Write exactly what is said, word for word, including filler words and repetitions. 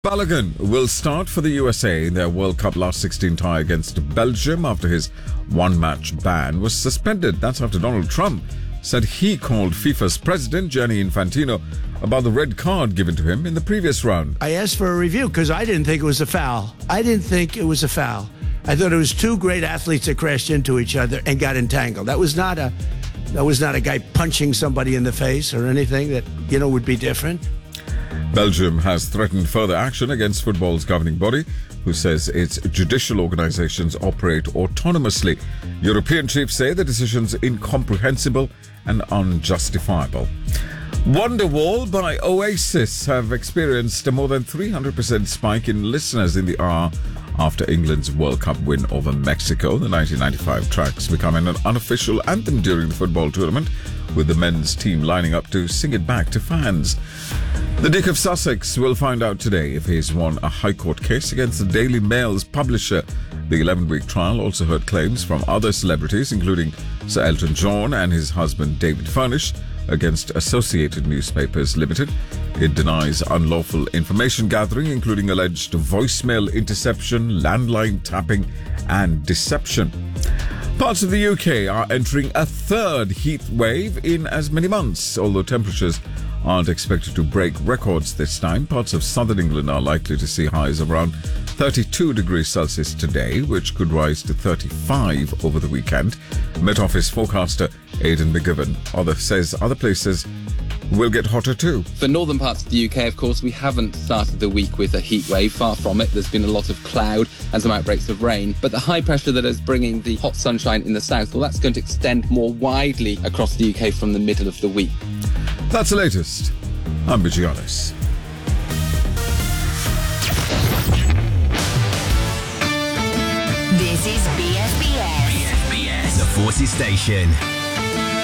Balogun will start for the U S A in their World Cup last sixteen tie against Belgium after his one-match ban was suspended. That's after Donald Trump said he called FIFA's president, Gianni Infantino, about the red card given to him in the previous round. I asked for a review because I didn't think it was a foul. I didn't think it was a foul. I thought it was two great athletes that crashed into each other and got entangled. That was not a, that was not a guy punching somebody in the face or anything that, you know, would be different. Belgium has threatened further action against football's governing body, who says its judicial organizations operate autonomously. European chiefs say the decision's incomprehensible and unjustifiable. Wonderwall by Oasis have experienced a more than three hundred percent spike in listeners in the hour after England's World Cup win over Mexico. The nineteen ninety-five track's becoming an unofficial anthem during the football tournament, with the men's team lining up to sing it back to fans. The Duke of Sussex will find out today if he's won a High Court case against the Daily Mail's publisher. The eleven-week trial also heard claims from other celebrities, including Sir Elton John and his husband David Furnish, against Associated Newspapers Limited. It denies unlawful information gathering, including alleged voicemail interception, landline tapping, and deception. Parts of the U K are entering a third heat wave in as many months, although temperatures aren't expected to break records this time. Parts of southern England are likely to see highs of around thirty-two degrees Celsius today, which could rise to thirty-five over the weekend. Met Office forecaster Aidan McGivern other says other places will get hotter too. For northern parts of the U K, of course, we haven't started the week with a heat wave. Far from it. There's been a lot of cloud and some outbreaks of rain. But the high pressure that is bringing the hot sunshine in the south, well, that's going to extend more widely across the U K from the middle of the week. That's the latest. I'm Bijianis. This is B S B S. B S B S, the Forces Station.